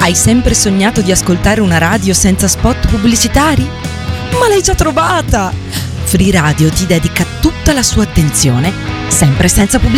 Hai sempre sognato di ascoltare una radio senza spot pubblicitari? Ma l'hai già trovata! Free Radio ti dedica tutta la sua attenzione, sempre senza pubblicità.